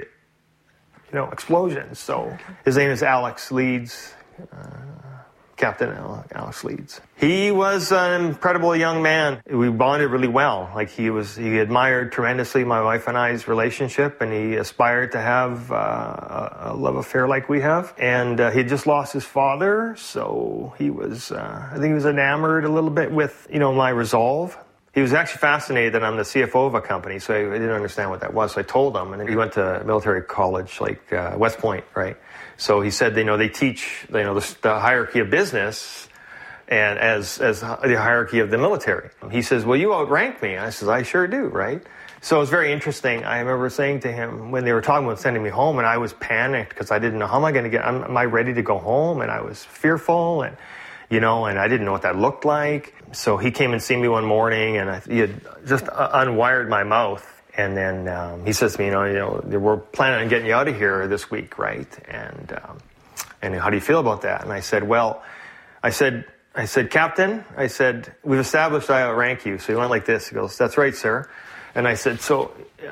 you know, explosions. So his name is Alex Leeds, uh, Captain Alex Leeds. He was an incredible young man. We bonded really well. Like he was, he admired tremendously my wife and I's relationship, and he aspired to have uh, a love affair like we have. And uh, he had just lost his father, so he was, uh, I think he was enamored a little bit with, you know, my resolve. He was actually fascinated that I'm the C F O of a company, so I didn't understand what that was. So I told him, and then he went to military college, like uh, West Point, right? So he said, you know, they teach, you know, the, the hierarchy of business, and as as the hierarchy of the military. He says, well, you outrank me. I says, I sure do, right? So it was very interesting. I remember saying to him when they were talking about sending me home, and I was panicked because I didn't know how am I going to get. Am I ready to go home? And I was fearful, and you know, and I didn't know what that looked like. So he came and see me one morning, and I, he had just unwired my mouth. And then um, he says to me, you know, you know, we're planning on getting you out of here this week, right? And um, and how do you feel about that? And I said, well, I said, I said, Captain, I said, we've established I outrank you. So he went like this. He goes, that's right, sir. And I said, so,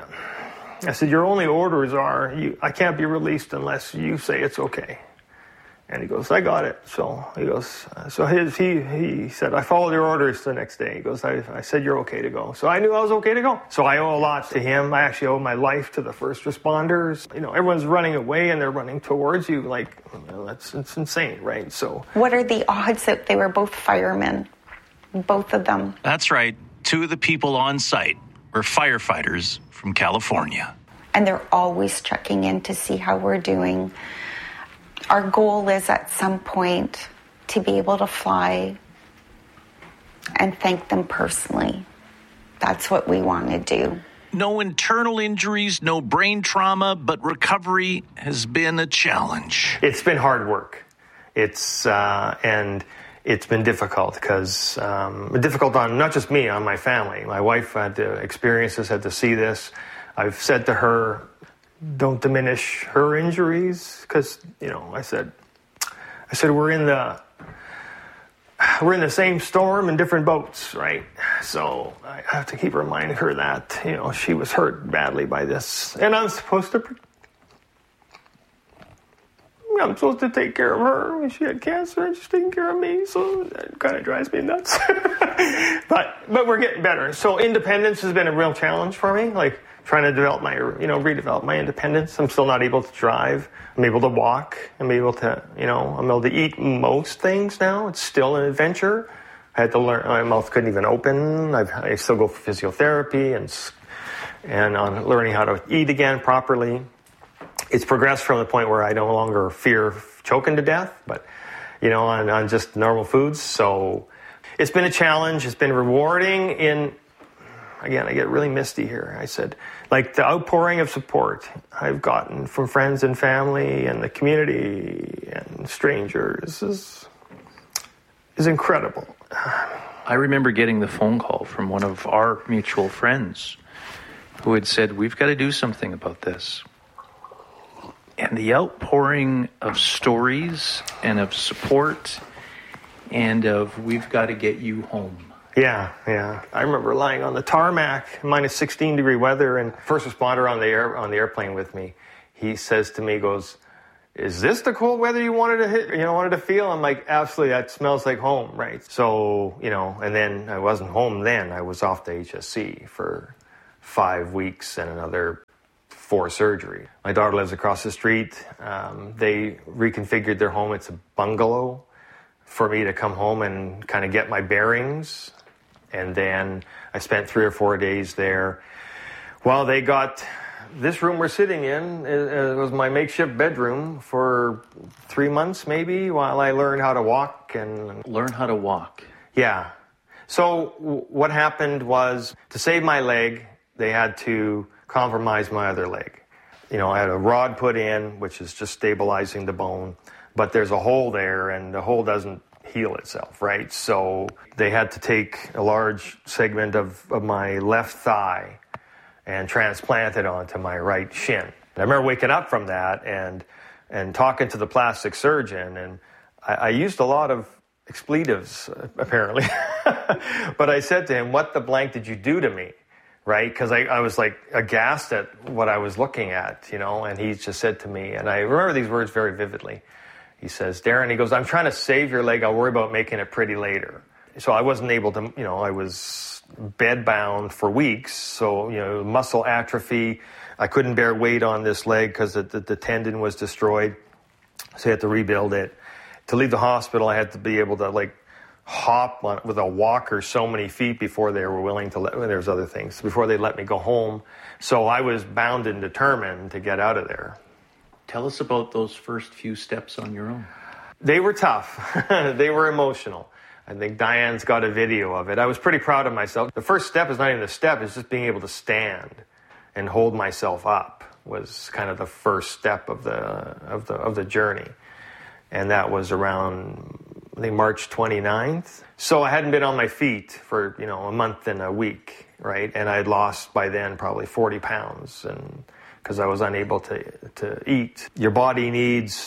I said, your only orders are, you, I can't be released unless you say it's okay. And he goes, I got it. So he goes, uh, so his, he, he said, I followed your orders the next day. He goes, I, I said, you're okay to go. So I knew I was okay to go. So I owe a lot to him. I actually owe my life to the first responders. You know, everyone's running away and they're running towards you. Like, you know, that's it's insane, right? So what are the odds that they were both firemen, both of them? That's right. Two of the people on site were firefighters from California. And they're always checking in to see how we're doing. Our goal is at some point to be able to fly and thank them personally. That's what we want to do. No internal injuries, no brain trauma, but recovery has been a challenge. It's been hard work. It's, uh, and it's been difficult because, um, difficult on not just me, on my family. My wife had to experience this, had to see this. I've said to her, don't diminish her injuries, because, you know, I said, I said, we're in the, we're in the same storm in different boats, right? So I have to keep reminding her that, you know, she was hurt badly by this. And I'm supposed to, I'm supposed to take care of her when she had cancer and she's taking care of me. So that kind of drives me nuts. but, but we're getting better. So independence has been a real challenge for me. Like, trying to develop my, you know, redevelop my independence. I'm still not able to drive. I'm able to walk. I'm able to, you know, I'm able to eat most things now. It's still an adventure. I had to learn, my mouth couldn't even open. I've, I still go for physiotherapy and, and on learning how to eat again properly. It's progressed from the point where I no longer fear choking to death, but, you know, on, on just normal foods. So it's been a challenge. It's been rewarding in, again, I get really misty here. I said, like the outpouring of support I've gotten from friends and family and the community and strangers is, is incredible. I remember getting the phone call from one of our mutual friends who had said, we've got to do something about this. And the outpouring of stories and of support and of, we've got to get you home. Yeah, yeah. I remember lying on the tarmac, minus sixteen degree weather, and first responder on the air on the airplane with me. He says to me, goes, "Is this the cold weather you wanted to hit? You know, wanted to feel?" I'm like, "Absolutely. That smells like home, right?" So, you know, and then I wasn't home. Then I was off to H S C for five weeks and another four surgery. My daughter lives across the street. Um, they reconfigured their home. It's a bungalow for me to come home and kind of get my bearings. And then I spent three or four days there. Well, they got this room we're sitting in. It was my makeshift bedroom for three months maybe while I learned how to walk. and Learn how to walk. Yeah. So w- what happened was, to save my leg, they had to compromise my other leg. You know, I had a rod put in, which is just stabilizing the bone, but there's a hole there, and the hole doesn't heal itself, right? So they had to take a large segment of, of my left thigh and transplant it onto my right shin. And I remember waking up from that and and talking to the plastic surgeon, and I, I used a lot of expletives, apparently. But I said to him, "What the blank did you do to me?" Right? Because I, I was like aghast at what I was looking at, you know, and he just said to me, and I remember these words very vividly. He says, "Darren," he goes, "I'm trying to save your leg. I'll worry about making it pretty later." So I wasn't able to, you know, I was bedbound for weeks. So, you know, muscle atrophy. I couldn't bear weight on this leg because the, the, the tendon was destroyed. So I had to rebuild it. To leave the hospital, I had to be able to, like, hop on, with a walker so many feet before they were willing to let, well, there's other things, before they let me go home. So I was bound and determined to get out of there. Tell us about those first few steps on your own. They were tough. They were emotional. I think Diane's got a video of it. I was pretty proud of myself. The first step is not even the step, it's just being able to stand and hold myself up was kind of the first step of the of the of the journey. And that was around, I think, March twenty-ninth. So I hadn't been on my feet for, you know, a month and a week, right? And I had lost by then probably forty pounds, and because I was unable to to eat. Your body needs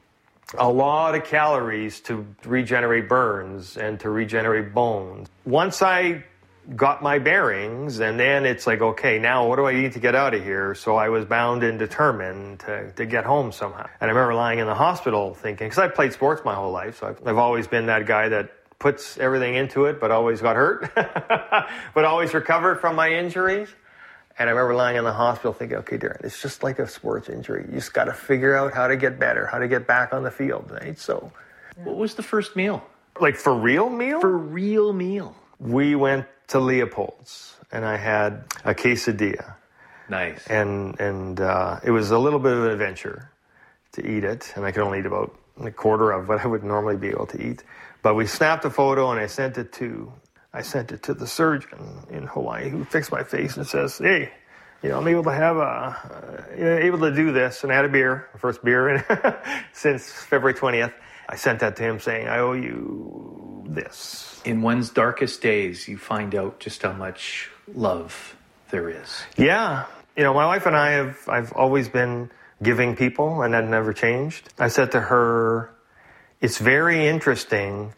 a lot of calories to regenerate burns and to regenerate bones. Once I got my bearings, and then it's like, okay, now what do I need to get out of here? So I was bound and determined to, to get home somehow. And I remember lying in the hospital thinking, because I played sports my whole life, so I've, I've always been that guy that puts everything into it, but always got hurt, but always recovered from my injuries. And I remember lying in the hospital thinking, okay, Darren, it's just like a sports injury. You just got to figure out how to get better, how to get back on the field, right? So, what was the first meal? Like for real meal? For real meal. We went to Leopold's, and I had a quesadilla. Nice. And and uh, it was a little bit of an adventure to eat it, and I could only eat about a quarter of what I would normally be able to eat. But we snapped a photo, and I sent it to I sent it to the surgeon in Hawaii who fixed my face and says, "Hey, you know, I'm able to have a, uh, able to do this." And I had a beer, the first beer in since February twentieth. I sent that to him saying, "I owe you this." In one's darkest days, you find out just how much love there is. Yeah. You know, my wife and I have, I've always been giving people, and that never changed. I said to her, it's very interesting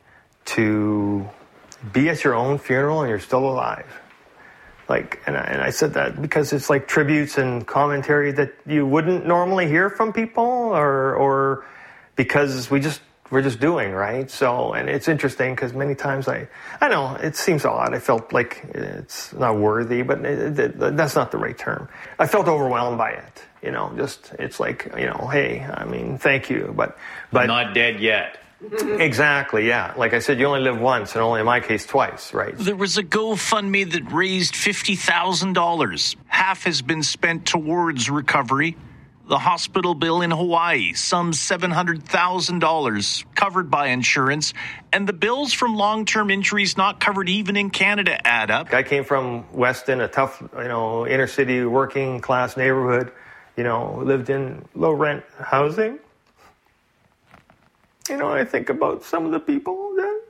to be at your own funeral and you're still alive. Like, and I, and I said that because it's like tributes and commentary that you wouldn't normally hear from people, or, or because we just, we're just doing, right? So, and it's interesting because many times I, I know it seems odd. I felt like it's not worthy, but it, it, that's not the right term. I felt overwhelmed by it, you know, just, it's like, you know, hey, I mean, thank you, but, but not dead yet. Exactly, yeah. Like I said, you only live once, and only in my case twice, right? There was a GoFundMe that raised fifty thousand dollars. Half has been spent towards recovery. The hospital bill in Hawaii, some seven hundred thousand dollars covered by insurance, and the bills from long-term injuries not covered even in Canada add up. I came from Weston, a tough, you know, inner-city working-class neighborhood, you know, lived in low-rent housing. You know, I think about some of the people that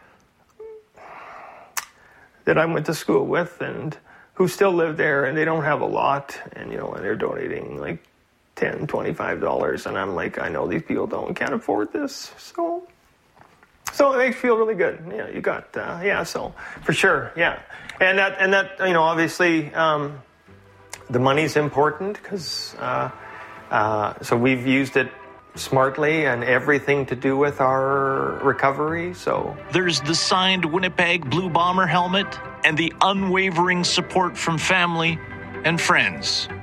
that I went to school with and who still live there, and they don't have a lot, and, you know, and they're donating, like, ten dollars, twenty-five dollars, and I'm like, I know these people don't can't afford this, so so it makes you feel really good. Yeah, you got uh, yeah, so for sure, yeah, and that and that you know, obviously um, the money's important because uh, uh, so we've used it smartly and everything to do with our recovery. So there's the signed Winnipeg Blue Bomber helmet and the unwavering support from family and friends.